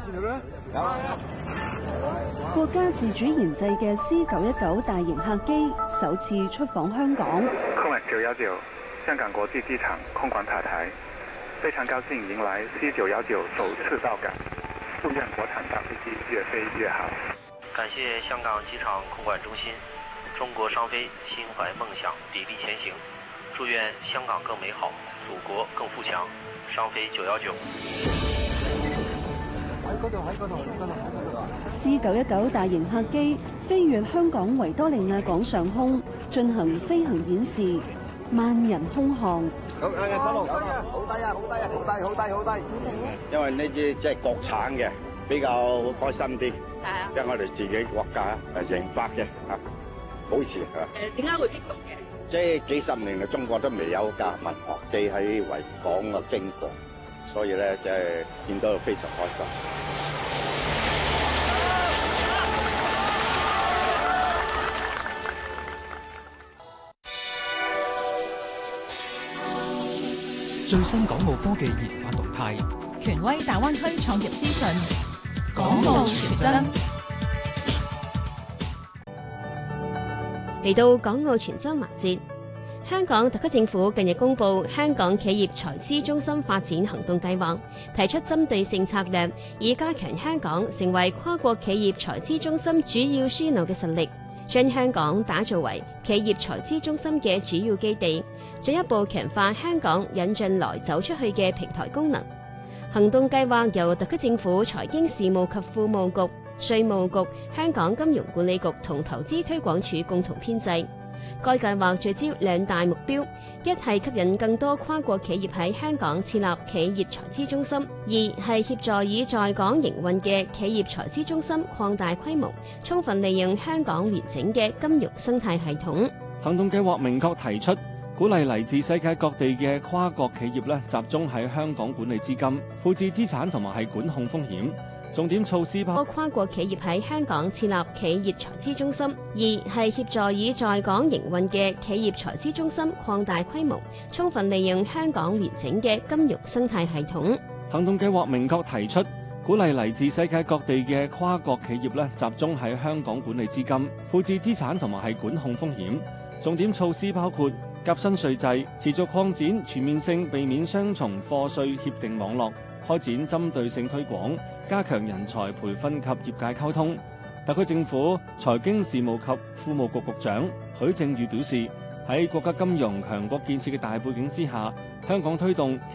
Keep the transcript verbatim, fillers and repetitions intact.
國家自主研製嘅 C 九一九大型客機首次出訪香港。 空管九一九香港國際機場空管塔台，非常高興迎來 C 九一九首次到港，祝願國產大飛機越飛越好。 感謝香港機場空管中心，中國商飛心懷夢想，砥礪前行，祝願香港更美好，祖國更富強。商飛九一九。 C 九一九大型客機飛越香港維多利亞港上空，進行飛行演示，萬人空巷。 好，好低啊，好低啊，好低，好低，好低。因為呢支即係國產嘅，比較開心啲。係啊。因為我哋自己國家係研發嘅，啊，好事啊。 誒，點解會激動嘅？ 即係幾十年嚟，中國都未有架民航機喺維港嘅經過，所以咧即係見到非常開心。 最新港澳科技研發動態， 權威大灣區創業資訊，港澳傳真。 嚟到港澳傳真環節，香港特區政府近日公布香港企業財資中心發展行動計劃，提出針對性策略，以加強香港成為跨國企業財資中心主要樞紐嘅實力，將香港打造為企業財資中心嘅主要基地，進一步強化香港引進來走出去嘅平台功能。行動計劃由特區政府財經事務及庫務局、稅務局、香港金融管理局同投資推廣署共同編製。該計劃聚焦兩大目標：一係吸引更多跨國企業喺香港設立企業財資中心；二係協助以在港營運嘅企業財資中心擴大規模，充分利用香港完整嘅金融生態系統。 行動計劃明確提出，鼓勵嚟自世界各地嘅跨國企業咧，集中喺香港管理資金、配置資產同埋係管控風險。重點措施包括跨國企業喺香港設立企業財資中心；二係協助以在港營運嘅企業財資中心擴大規模，充分利用香港完整嘅金融生態系統。 行動計劃明確提出，鼓勵嚟自世界各地嘅跨國企業咧，集中喺香港管理資金、配置資產同埋係管控風險。重點措施包括革新稅制，持續擴展全面性避免雙重課稅協定網絡，開展針對性推廣，加強人才培訓及業界溝通。特區政府財經事務及庫務局局長許正宇表示，喺國家金融強國建設嘅大背景之下，香港推動